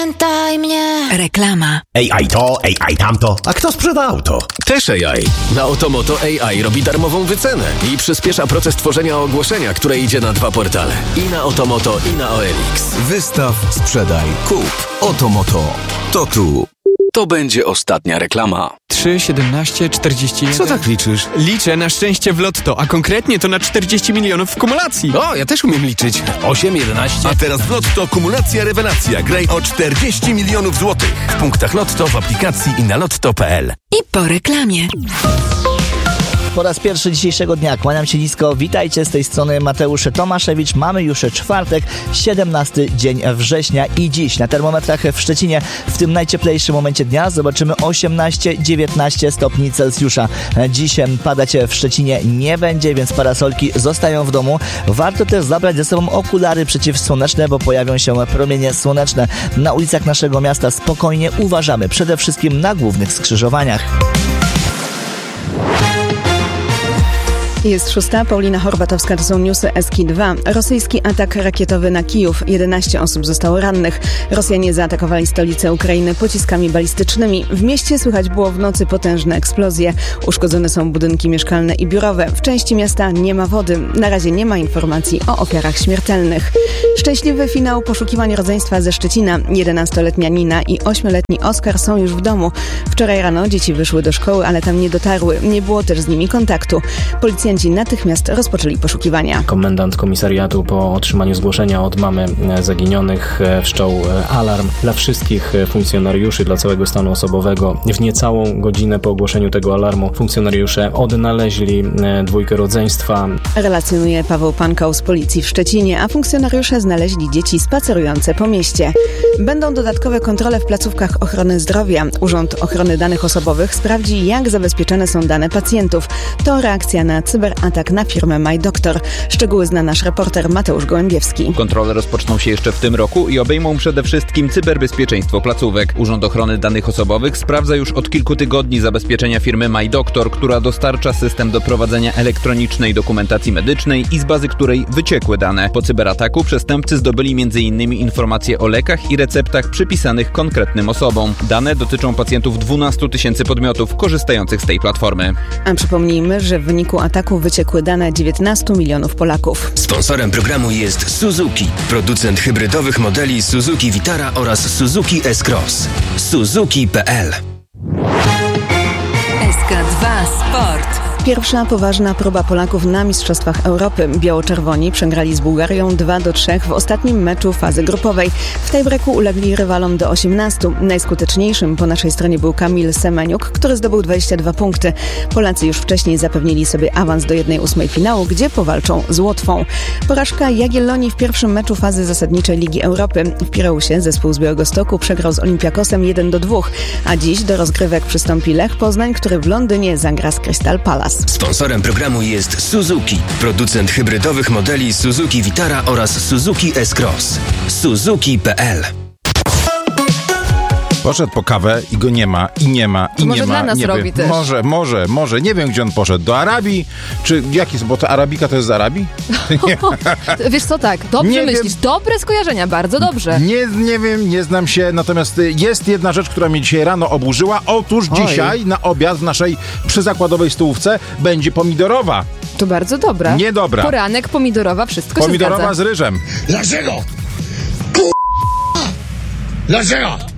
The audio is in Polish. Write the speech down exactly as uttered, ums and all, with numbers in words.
Pamiętaj mnie. Reklama. A I to, A I tamto. A kto sprzeda auto? Też A I. Na Otomoto A I robi darmową wycenę i przyspiesza proces tworzenia ogłoszenia, które idzie na dwa portale. I na Otomoto, i na O L X. Wystaw, sprzedaj, kup. Otomoto. To tu. To będzie ostatnia reklama. trzy, siedemnaście, czterdzieści jeden. Co tak liczysz? Liczę na szczęście w lotto, a konkretnie to na czterdzieści milionów w kumulacji. O, ja też umiem liczyć. osiem, jedenaście. A teraz w Lotto kumulacja rewelacja. Graj o czterdzieści milionów złotych. W punktach Lotto, w aplikacji i na lotto kropka p l. I po reklamie. Po raz pierwszy dzisiejszego dnia kłaniam się nisko. Witajcie, z tej strony Mateusz Tomaszewicz. Mamy już czwartek, siedemnasty dzień września i dziś na termometrach w Szczecinie w tym najcieplejszym momencie dnia zobaczymy osiemnaście dziewiętnaście stopni Celsjusza. Dziś padać w Szczecinie nie będzie, więc parasolki zostają w domu. Warto też zabrać ze sobą okulary przeciwsłoneczne, bo pojawią się promienie słoneczne. Na ulicach naszego miasta spokojnie uważamy, przede wszystkim na głównych skrzyżowaniach. Jest szósta, Paulina Horbatowska, to są newsy S K dwa. Rosyjski atak rakietowy na Kijów. jedenaście osób zostało rannych. Rosjanie zaatakowali stolicę Ukrainy pociskami balistycznymi. W mieście słychać było w nocy potężne eksplozje. Uszkodzone są budynki mieszkalne i biurowe. W części miasta nie ma wody. Na razie nie ma informacji o ofiarach śmiertelnych. Szczęśliwy finał poszukiwań rodzeństwa ze Szczecina. jedenastoletnia Nina i ośmioletni Oskar są już w domu. Wczoraj rano dzieci wyszły do szkoły, ale tam nie dotarły. Nie było też z nimi kontaktu. Policja natychmiast rozpoczęli poszukiwania. Komendant komisariatu po otrzymaniu zgłoszenia od mamy zaginionych wszczął alarm dla wszystkich funkcjonariuszy, dla całego stanu osobowego. W niecałą godzinę po ogłoszeniu tego alarmu funkcjonariusze odnaleźli dwójkę rodzeństwa. Relacjonuje Paweł Pankał z policji w Szczecinie, a funkcjonariusze znaleźli dzieci spacerujące po mieście. Będą dodatkowe kontrole w placówkach ochrony zdrowia. Urząd Ochrony Danych Osobowych sprawdzi, jak zabezpieczone są dane pacjentów. To reakcja na cyberatak na firmę MyDoctor. Szczegóły zna nasz reporter Mateusz Gołębiewski. Kontrole rozpoczną się jeszcze w tym roku i obejmą przede wszystkim cyberbezpieczeństwo placówek. Urząd Ochrony Danych Osobowych sprawdza już od kilku tygodni zabezpieczenia firmy MyDoctor, która dostarcza system do prowadzenia elektronicznej dokumentacji medycznej i z bazy której wyciekły dane. Po cyberataku przestępcy zdobyli m.in. informacje o lekach i receptach przypisanych konkretnym osobom. Dane dotyczą pacjentów dwunastu tysięcy podmiotów korzystających z tej platformy. A przypomnijmy, że w wyniku ataku wyciekły dane dziewiętnastu milionów Polaków. Sponsorem programu jest Suzuki, producent hybrydowych modeli Suzuki Vitara oraz Suzuki S-Cross. Suzuki kropka p l. S K dwa Sport. Pierwsza poważna próba Polaków na Mistrzostwach Europy. Biało-czerwoni przegrali z Bułgarią dwa do trzech w ostatnim meczu fazy grupowej. W tiebreaku ulegli rywalom do osiemnastu. Najskuteczniejszym po naszej stronie był Kamil Semeniuk, który zdobył dwadzieścia dwa punkty. Polacy już wcześniej zapewnili sobie awans do jednej ósmej finału, gdzie powalczą z Łotwą. Porażka Jagiellonii w pierwszym meczu fazy zasadniczej Ligi Europy. W Pireusie zespół z Białegostoku przegrał z Olympiakosem jeden do dwóch, a dziś do rozgrywek przystąpi Lech Poznań, który w Londynie zagra z Crystal Palace. Sponsorem programu jest Suzuki, producent hybrydowych modeli Suzuki Vitara oraz Suzuki S-Cross. Suzuki kropka p l. Poszedł po kawę i go nie ma, i nie ma, i to nie może ma. Dla nas nie robi wiem. też. Może, może, może. Nie wiem, gdzie on poszedł. Do Arabii? Czy jaki jest? Bo ta Arabika to jest z Arabii? Wiesz co, tak, dobrze nie myślisz. Wiem. Dobre skojarzenia, bardzo dobrze. Nie, nie wiem, nie znam się. Natomiast jest jedna rzecz, która mnie dzisiaj rano oburzyła. Otóż Oj. dzisiaj na obiad w naszej przyzakładowej stołówce będzie pomidorowa. To bardzo dobra. Niedobra. Poranek, pomidorowa, wszystko pomidorowa się zgadza. z ryżem. Dlaczego? Dlaczego?